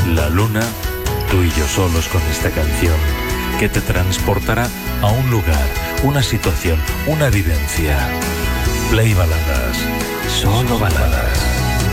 La luna, tú y yo solos con esta canción, que te transportará a un lugar, una situación, una vivencia. Play Baladas, solo baladas.